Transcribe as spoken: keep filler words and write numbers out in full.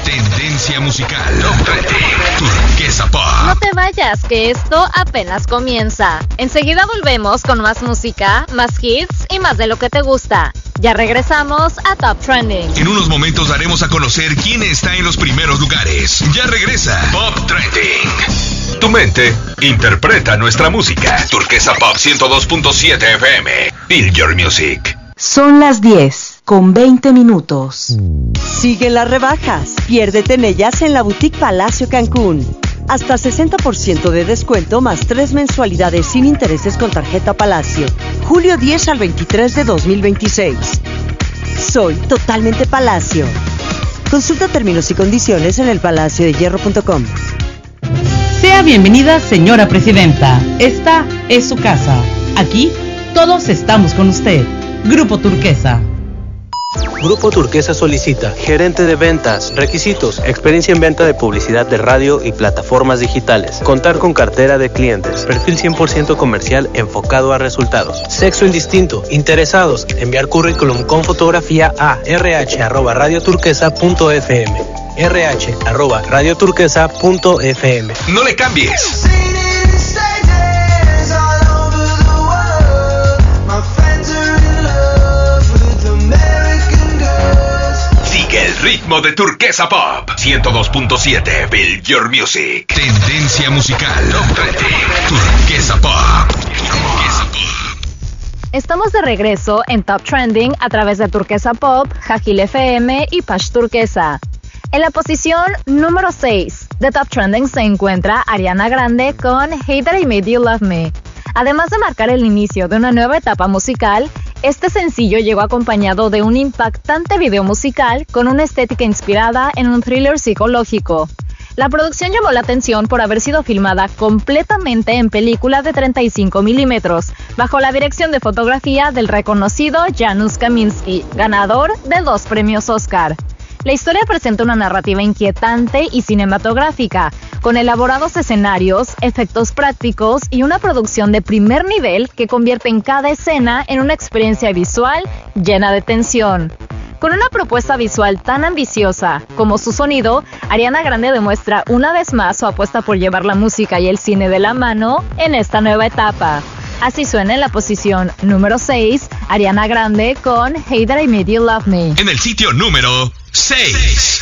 Tendencia musical. Top treinta. Turquesa Pop. No te vayas, que esto apenas comienza. Enseguida volvemos con más música, más hits y más de lo que te gusta. Ya regresamos a Top Trending. En unos momentos daremos a conocer quién está en los primeros lugares. Ya regresa Pop Trending. Tu mente interpreta nuestra música. Turquesa Pop ciento dos punto siete F M. Feel your music. Son las diez con veinte minutos. Siguen las rebajas. Piérdete en ellas en la Boutique Palacio Cancún. Hasta sesenta por ciento de descuento más tres mensualidades sin intereses con tarjeta Palacio. Julio diez al veintitrés de dos mil veintiséis. Soy totalmente Palacio. Consulta términos y condiciones en el palacio de hierro punto com. Sea bienvenida, señora presidenta. Esta es su casa. Aquí todos estamos con usted. Grupo Turquesa. Grupo Turquesa solicita gerente de ventas, requisitos, experiencia en venta de publicidad de radio y plataformas digitales, contar con cartera de clientes, perfil cien por ciento comercial enfocado a resultados, sexo indistinto, interesados, enviar currículum con fotografía a rh arroba radioturquesa punto f m, rh arroba radioturquesa punto f m. No le cambies. El ritmo de Turquesa Pop ciento dos punto siete. Build your music. Tendencia musical. Top treinta. Turquesa Pop. Turquesa Pop. Estamos de regreso en Top Trending a través de Turquesa Pop, Jajil F M y Pash Turquesa. En la posición número seis de Top Trending se encuentra Ariana Grande con Hey That I Made You Love Me. Además de marcar el inicio de una nueva etapa musical, este sencillo llegó acompañado de un impactante video musical con una estética inspirada en un thriller psicológico. La producción llamó la atención por haber sido filmada completamente en película de treinta y cinco milímetros, bajo la dirección de fotografía del reconocido Janusz Kaminski, ganador de dos premios Oscar. La historia presenta una narrativa inquietante y cinematográfica, con elaborados escenarios, efectos prácticos y una producción de primer nivel que convierte en cada escena en una experiencia visual llena de tensión. Con una propuesta visual tan ambiciosa como su sonido, Ariana Grande demuestra una vez más su apuesta por llevar la música y el cine de la mano en esta nueva etapa. Así suena en la posición número seis, Ariana Grande con Hey That I Made You Love Me. En el sitio número seis.